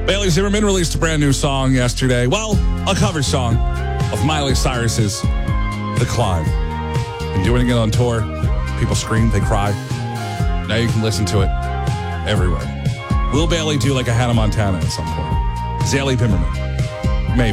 Bailey Zimmerman released a brand new song yesterday. Well, a cover song of Miley Cyrus's The Climb. Been doing it on tour. People scream, they cry. Now you can listen to it everywhere. Will Bailey do like a Hannah Montana at some point? Zaley Bimmerman.